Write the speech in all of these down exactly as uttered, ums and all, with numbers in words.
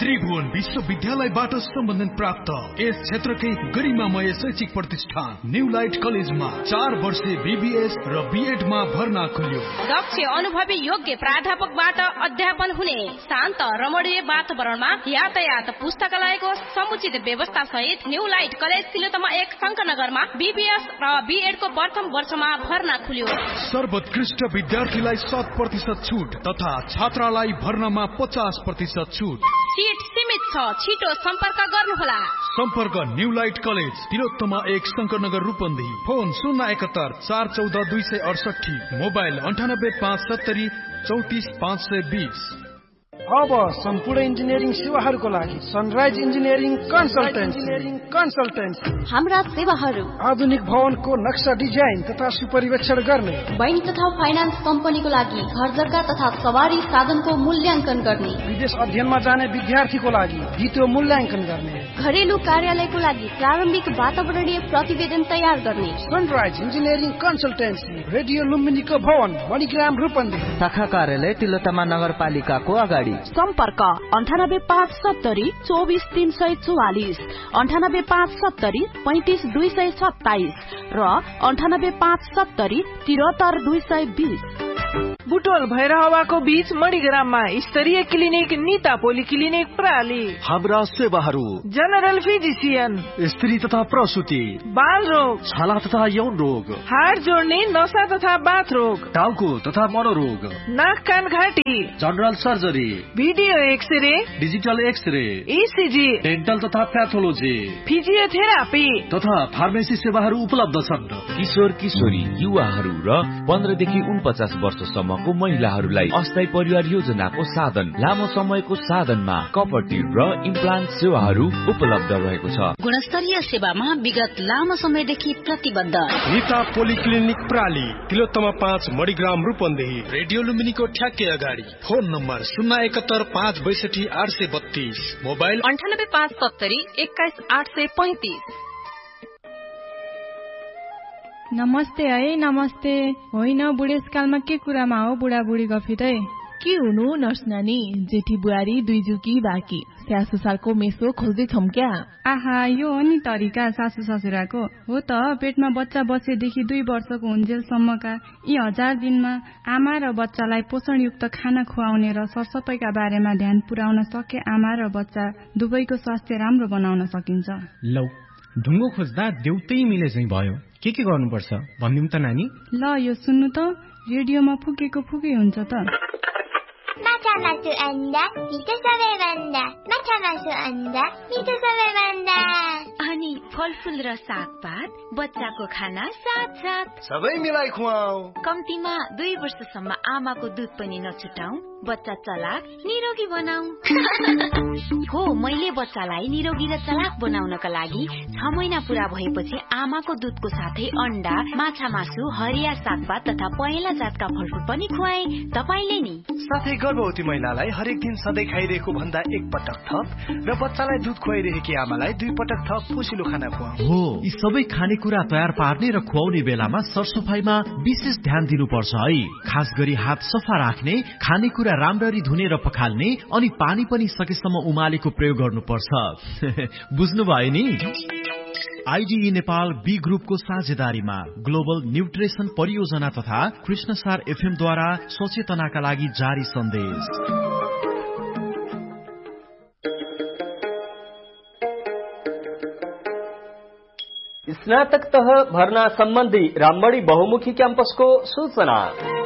त्रिभुवन विश्वविद्यालयबाट सम्बन्धन प्राप्त यस क्षेत्रकै गरिमामय शैक्षिक प्रतिष्ठान न्यू लाइट कलेजमा चार वर्षे बीबीएस र बीएड मा भर्ना खुल्यो। दक्ष अनुभवी योग्य प्राध्यापकबाट अध्यापन हुने, शान्त रमणीय वातावरणमा यातायात, पुस्तकालयको समुचित व्यवस्था सहित न्यू लाइट कलेज तिलोत्तमा एक शङ्करनगरमा बीबीएस र बीएड को प्रथम वर्षमा भर्ना खुल्यो। सर्वोत्कृष्ट विद्यार्थीलाई शत प्रतिशत छुट तथा छात्रालाई भर्नामा पचास प्रतिशत छुट। सीट सीमित छ, छिटो सम्पर्क गर्नुहोला। सम्पर्क न्यू लाइट कलेज तिलोत्तमा एक शङ्करनगर रूपन्दी। फोन शून्य एकहत्तर चार चौध दुई सय अडसठी, मोबाइल अन्ठानब्बे पाँच सत्तरी चौतिस पाँच सय बीस। अब सम्पूर्ण इन्जिनियरिङ सेवाहरूको लागि सनराइज इन्जिनियरिङ कन्सल्टेन्सी कन्सल्टेन्सी हाम्रा सेवाहरू आधुनिक भवनको नक्सा डिजाइन तथा सुपरिवेक्षण गर्ने, बैंक तथा फाइनान्स कम्पनीको लागि घर जग्गा तथा सवारी साधनको मूल्याङ्कन गर्ने, विदेश अध्ययनमा जाने विद्यार्थीको लागि द्वितीय मूल्याङ्कन गर्ने, घरेलु कार्यालयको लागि प्रारम्भिक वातावरणीय प्रतिवेदन तयार गर्ने। सनराइज इन्जिनियरिङ कन्सल्टेन्सी रेडियो लुम्बिनीको भवन मणिग्राम रूपन्दी। शाखा कार्यालय तिलोत्तमा नगरपालिकाको अगाडि। सम्पर्क अन्ठानब्बे पाँच सत्तरी चौबिस तीन सय चौवालिस, अन्ठानब्बे पाँच सत्तरी पैंतिस दुई सय सत्ताइस र अन्ठानब्बे पाँच सत्तरी तिहत्तर दुई सय बीस। बुटोल भैरहवाको बीच मणिग्राममा स्तरीय क्लिनिक निता पोली क्लिनिक प्राली। हाम्रा सेवाहरू जनरल फिजिसियन, स्त्री तथा प्रसुति, बाल रोग, छाला तथा यौन रोग, हाड जोड्ने, नसा तथा बाथ रोग, टाउको तथा मनोरोग, नाक कान घाँटी, general surgery, video x-ray, digital x-ray, ECG, dental तथा प्याथोलोजी, फिजियोथेरापी तथा फार्मेसी सेवाहरू उपलब्ध छन्। किशोर किशोरी, युवाहरू र पन्ध्रदेखि उनपचास वर्षसम्मको महिलाहरूलाई अस्थायी परिवार योजनाको साधन, लामो समयको साधनमा कपटी र इम्प्लान्ट सेवाहरू उपलब्ध रहेको छ। गुणस्तरीय सेवामा विगत लामो समयदेखि प्रतिबद्ध निता पोलिक्लिनिक प्राली तिलोत्तमा पाँच मणिग्राम रूपन्देही, रेडियो लुम्बिनीको ठ्याक्कै अगाडि। फोन नम्बर शून्य एकहत्तर पाँच बैसठी आठ सय बत्तीस, मोबाइल अन्ठानब्बे पाँच सत्तरी एक्काइस आठ सय पैंतिस। नमस्ते है नमस्ते। होइन बुढेसकालमा के कुरामा हो बुढाबुढी गफितै? के हुनु नर्स नानी, जेठी बुहारी दुई जुकी बाँकी स्यासुसारको मेसो खोज्दै छौं क्या? आहा, यो हो नि तरिका सासु ससुराको। हो त, पेटमा बच्चा बसेदेखि दुई वर्षको हुन्जेलसम्मका यी हजार दिनमा आमा र बच्चालाई पोषणयुक्त खाना खुवाउने र सरसफाइका बारेमा ध्यान पुर्याउन सके आमा र बच्चा दुवैको स्वास्थ्य राम्रो बनाउन सकिन्छ। लौ, ढुङ्गो खोज्दा देउतै मिले चाहिँ भयो। के के गर्नुपर्छ भनिदिउँ त नानी? ल, यो सुन्नु त, रेडियोमा फुकेको फुकै हुन्छ त। माछा मासु अन्डा मिठो सबैभन्दा, माछा मासु अन्डा मिठो सबैभन्दा। अनि फलफुल र सागपात, बच्चाको खाना साथ साथ सबै मिलाई खुवाऊ। कम्तीमा दुई वर्षसम्म आमाको दुध पनि नछुटाऊ, बच्चा चलाक निरोगी बनाऊ। हो, मैले बच्चालाई निरोगी र चलाक बनाउनका लागि छ महिना पूरा भएपछि आमाको दुधको साथै अन्डा, माछा मासु, हरिया सागपात तथा पहेँला जातका फलफुल पनि खुवाए। तपाईले नि साथै गर्भवती महिलालाई हरेक दिन सधैँ खाइरहेको भन्दा एक पटक थप र बच्चालाई दुध खुवाइरहेकी आमालाई दुई पटक थप पोसिलो खाना खुवाऊ। हो, यी सबै खानेकुरा तयार पार्ने र खुवाउने बेलामा सरसफाइमा विशेष ध्यान दिनुपर्छ है। खास गरी हात सफा राख्ने, खानेकुरा राम्ररी धुने र पखाल्ने, अनि पानी पनि सकेसम्म उमालेको प्रयोग गर्नुपर्छ। बुझ्नुभयो नि? आइडिई नेपाल बी ग्रुपको साझेदारीमा ग्लोबल न्युट्रिसन परियोजना तथा कृष्णसार एफएम द्वारा सचेतनाका लागि जारी सन्देश। स्नातक तह भर्ना सम्बन्धी रामबडी बहुमुखी क्याम्पसको सूचना।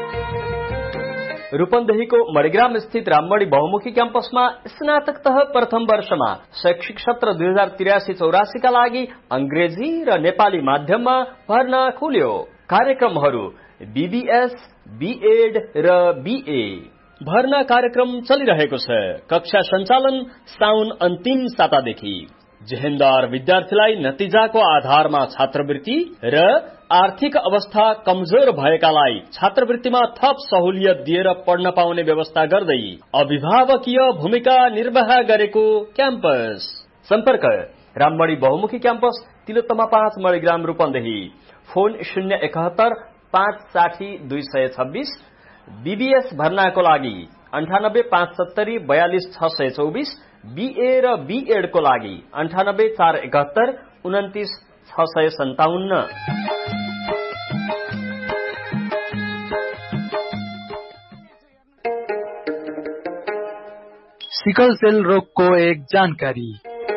रूपन्देहीको मणिग्राम स्थित रामबडी बहुमुखी क्याम्पसमा स्नातक तह प्रथम वर्षमा शैक्षिक सत्र दुई हजार त्रियासी चौरासी का लागि अंग्रेजी र नेपाली माध्यममा भर्ना खुल्यो। कार्यक्रमहरू बीबीएस, बीएड र बीए। भर्ना कार्यक्रम चलिरहेको छ। कक्षा सञ्चालन साउन अन्तिम सातादेखि। जेहेन्दार विद्यार्थीलाई नतिजाको आधारमा छात्रवृत्ति र आर्थिक अवस्था कमजोर भएकालाई छात्रवृत्तिमा थप सहुलियत दिएर पढ्न पाउने व्यवस्था गर्दै अभिभावकीय भूमिका निर्वाह गरेको क्याम्पस। सम्पर्क रामबडी बहुमुखी क्याम्पस तिलोत्तमा पाँच मणिग्राम रूपन्देही। फोन शून्य एकहत्तर पाँच साठी दुई सय छब्बीस। बीबीएस भर्नाको लागि अन्ठानब्बे पाँच सत्तरी बयालिस छ सय चौबिस बीए र बीएडको लागि अन्ठानब्बे चार एकहत्तर उन्तिस छ सय सन्ताउन्न। सिकल सेल रोगको एक जानकारी।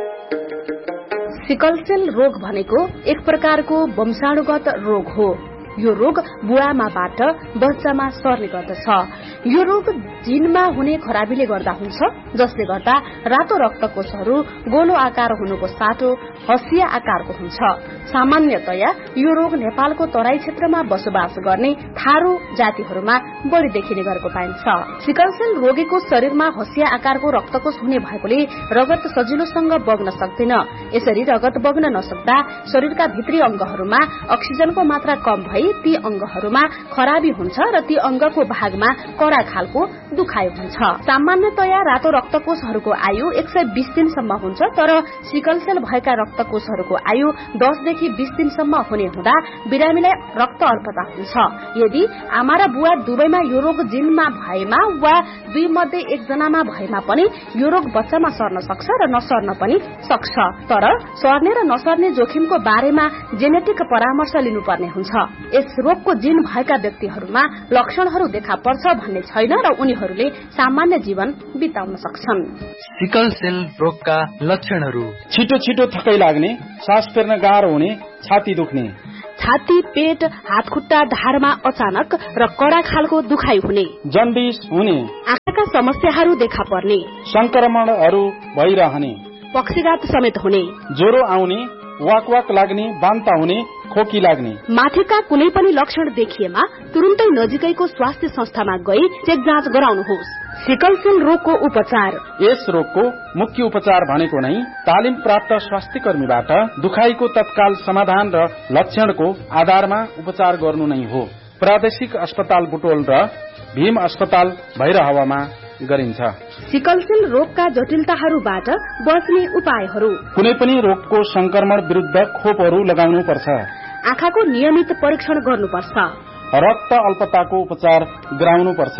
सिकल सेल रोग भनेको एक प्रकारको वंशाणुगत रोग हो। यो रोग बुवामाबाट बच्चामा सर्ने गर्दछ। यो रोग जिनमा हुने खराबीले गर्दा हुन्छ, जसले गर्दा रातो रक्तकोषहरू गोलो आकार हुनुको साटो हसिया आकारको हुन्छ। सामान्यतया यो रोग नेपालको तराई क्षेत्रमा बसोबास गर्ने थारू जातिहरूमा बढ़ी देखिने गरेको पाइन्छ। सिकल सेल रोगीको शरीरमा हसिया आकारको रक्तकोष हुने भएकोले रगत सजिलोसँग बग्न सक्दैन। यसरी रगत बग्न नसक्दा शरीरका भित्री अंगहरूमा अक्सिजनको मात्रा कम भई ती अंगहरूमा खराबी हुन्छ र ती अंगको भागमा कडा खालको दुखाइ हुन्छ। सामान्यतया रातो रक्तकोषहरूको आयु एक सय बीस दिनसम्म हुन्छ, तर सिकल सेल भएका रक्तकोषहरूको आयु दसदेखि बीस दिनसम्म हुने हुँदा बिरामीलाई रक्त अल्पता हुन्छ। यदि आमा र बुवा दुवैमा यो रोग जिनमा भएमा वा दुई मध्ये एकजनामा भएमा पनि यो रोग बच्चामा सर्न सक्छ र नसर्न पनि सक्छ। तर सर्ने र नसर्ने जोखिमको बारेमा जेनेटिक परामर्श लिनुपर्ने हुन्छ। यस रोगको जिन भएका व्यक्तिहरूमा लक्षणहरू देखा पर्छ भन्ने छैन र उनीहरूले सामान्य जीवन बिताउन सक्छन्। सिकल सेल रोगका लक्षणहरू: छिटो छिटो थकाइ लाग्ने, सास फेर्न गाह्रो हुने, छाती दुख्ने, छाती, पेट, हात खुट्टा ढाडमा अचानक र कडा खालको दुखाइ हुने, जन्डिस हुने, आँखाका समस्याहरू देखा पर्ने, संक्रमणहरू भइरहने, पक्षघात समेत हुने, ज्वरो आउने, वाक वाक लाग्ने, बान्ता हुने, खोकी लाग्ने, माथिका कुनै पनि लक्षण देखिएमा तुरुन्तै नजिकैको स्वास्थ्य संस्थामा गई चेक जाँच गराउनुहोस्। सिकल सेल रोगको उपचार: यस रोगको मुख्य उपचार भनेको नै तालिम प्राप्त स्वास्थ्य कर्मीबाट दुखाइको तत्काल समाधान र लक्षणको आधारमा उपचार गर्नु नै हो। प्रादेशिक अस्पताल बुटोल र भीम अस्पताल भैरहवामा गरिन्छ। सिकल सेल रोगका जटिलताहरूबाट बच्ने उपायहरू: कुनै पनि रोगको संक्रमण विरुद्ध खोपहरू लगाउनु पर्छ, आँखाको नियमित परीक्षण गर्नुपर्छ, रक्त अल्पताको उपचार गराउनु पर्छ।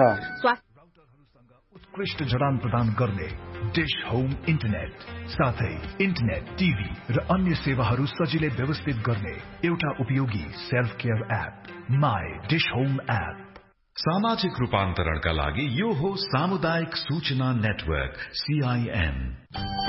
उत्कृष्ट जडान प्रदान गर्ने डिश होम इन्टरनेट साथै इन्टरनेट, टिभी र अन्य सेवाहरू सजिलै व्यवस्थित गर्ने एउटा उपयोगी self care app my dish home app. सामाजिक रूपान्तरणका लागि यो हो सामुदायिक सूचना नेटवर्क सीआईएन।